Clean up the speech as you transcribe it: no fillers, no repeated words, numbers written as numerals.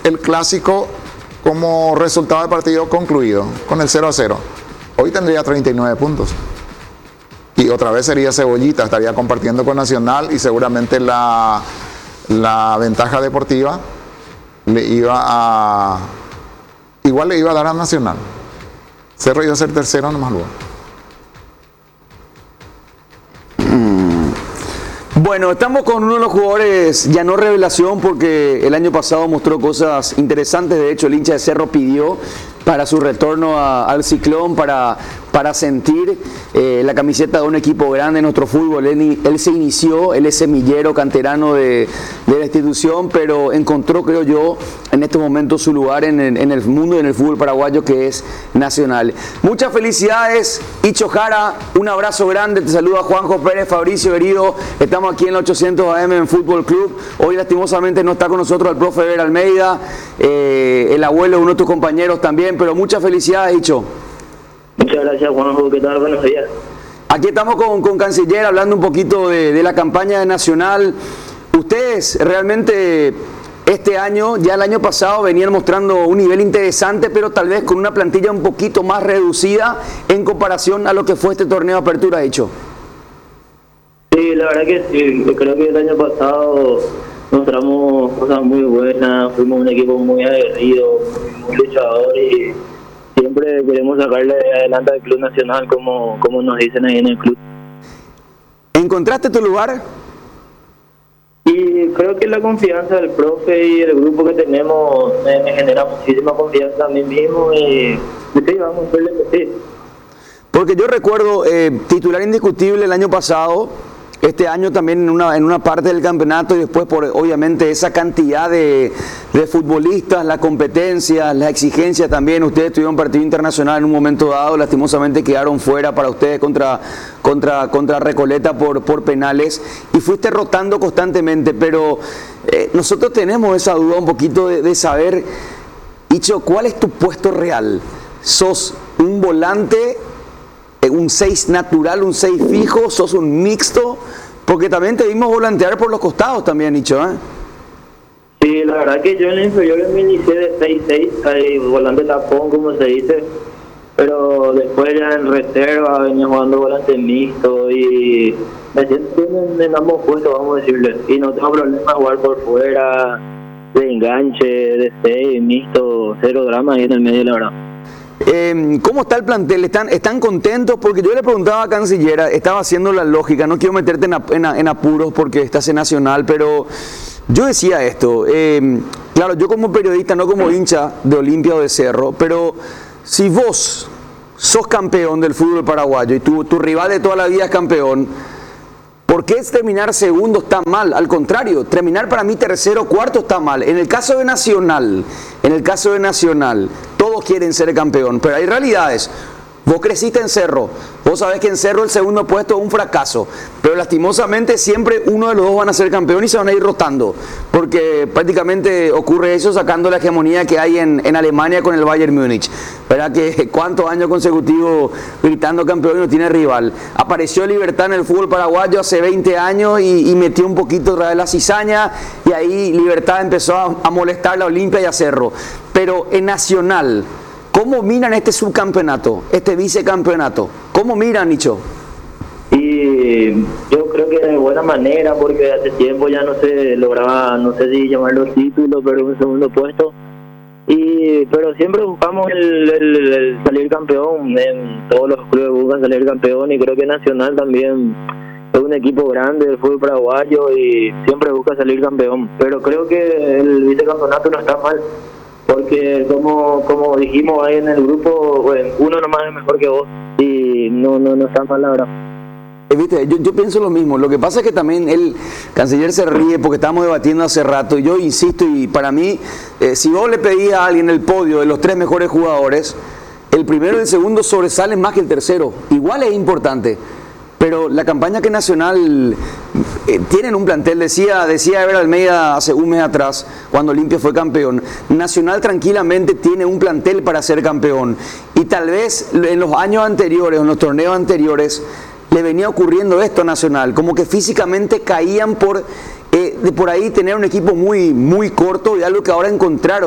el clásico como resultado de partido concluido, con el 0-0. Hoy tendría 39 puntos. Y otra vez sería Cebollita, estaría compartiendo con Nacional y seguramente la ventaja deportiva igual le iba a dar a Nacional. Cerro iba a ser tercero nomás luego. Bueno, estamos con uno de los jugadores, ya no revelación, porque el año pasado mostró cosas interesantes. De hecho, el hincha de Cerro pidió para su retorno al Ciclón, para sentir la camiseta de un equipo grande en nuestro fútbol. Él se inició, él es semillero, canterano de la institución, pero encontró, creo yo, en este momento su lugar en el mundo y en el fútbol paraguayo, que es Nacional. Muchas felicidades, Icho Jara, un abrazo grande, te saluda Juanjo Pérez, Fabricio Herido, estamos aquí en la 800 AM en Fútbol Club. Hoy lastimosamente no está con nosotros el profe Eber Almeida, el abuelo de uno de tus compañeros también, pero muchas felicidades, Icho. Muchas gracias, Juanjo. ¿Qué tal? Buenos días. Aquí estamos con Canciller hablando un poquito de la campaña de Nacional. Ustedes realmente este año, ya el año pasado, venían mostrando un nivel interesante, pero tal vez con una plantilla un poquito más reducida en comparación a lo que fue este torneo de apertura, hecho. Sí, la verdad que sí. Yo creo que el año pasado mostramos cosas muy buenas, fuimos un equipo muy aguerrido, muy luchador y siempre queremos sacarle adelante al Club Nacional, como nos dicen ahí en el club. ¿Encontraste tu lugar? Y creo que la confianza del profe y el grupo que tenemos me genera muchísima confianza a mí mismo y sí, vamos a verle que sí. Porque yo recuerdo titular indiscutible el año pasado, este año también en una parte del campeonato, y después por obviamente esa cantidad de futbolistas, la competencia, la exigencia también. Ustedes tuvieron partido internacional en un momento dado, lastimosamente quedaron fuera para ustedes contra Recoleta por penales, y fuiste rotando constantemente, pero nosotros tenemos esa duda un poquito de saber, Icho, ¿cuál es tu puesto real? ¿Sos un volante, un 6 natural, un 6 fijo, sos un mixto? Porque también te vimos volantear por los costados también, Nicho, ¿eh? Sí, la verdad que yo en la inferior me inicié de 6-6, ahí volante tapón, como se dice, pero después ya en reserva venía jugando volante mixto y me siento en ambos puestos, vamos a decirle, y no tengo problema jugar por fuera, de enganche, de 6, mixto, cero drama ahí en el medio, la verdad. ¿Cómo está el plantel? ¿Están contentos? Porque yo le preguntaba a Canciller, estaba haciendo la lógica, no quiero meterte en apuros porque estás en Nacional, pero yo decía esto, claro, yo como periodista, no como hincha de Olimpia o de Cerro, pero si vos sos campeón del fútbol paraguayo y tu rival de toda la vida es campeón, ¿por qué terminar segundo está mal? Al contrario, terminar para mí tercero, cuarto está mal. En el caso de Nacional, todos quieren ser campeón, pero hay realidades. Vos creciste en Cerro, vos sabés que en Cerro el segundo puesto es un fracaso, pero lastimosamente siempre uno de los dos van a ser campeón y se van a ir rotando, porque prácticamente ocurre eso sacando la hegemonía que hay en Alemania con el Bayern Múnich, ¿verdad? Que cuántos años consecutivos gritando campeón y no tiene rival. Apareció Libertad en el fútbol paraguayo hace 20 años y metió un poquito otra vez la cizaña, y ahí Libertad empezó a molestar a la Olimpia y a Cerro. Pero en Nacional, ¿cómo miran este subcampeonato, este vicecampeonato? ¿Cómo miran, Nicho? Y yo creo que de buena manera, porque hace tiempo ya no se lograba, no sé si llamarlo título, pero un segundo puesto. Pero siempre buscamos el salir campeón, en todos los clubes buscan salir campeón, y creo que Nacional también es un equipo grande del fútbol paraguayo y siempre busca salir campeón. Pero creo que el vicecampeonato no está mal, porque como dijimos ahí en el grupo, bueno, uno nomás es mejor que vos y no está mal, la verdad. ¿Viste? Yo pienso lo mismo. Lo que pasa es que también el Canciller se ríe porque estábamos debatiendo hace rato, y yo insisto, y para mí, si vos le pedís a alguien el podio de los 3 mejores jugadores, el primero y el segundo sobresalen más que el tercero. Igual es importante, pero la campaña que Nacional tienen un plantel, decía Eber Almeida hace un mes atrás, cuando Olimpia fue campeón, Nacional tranquilamente tiene un plantel para ser campeón, y tal vez en los años anteriores, en los torneos anteriores, le venía ocurriendo esto a Nacional, como que físicamente caían por ahí tener un equipo muy, muy corto, y algo que ahora encontraron.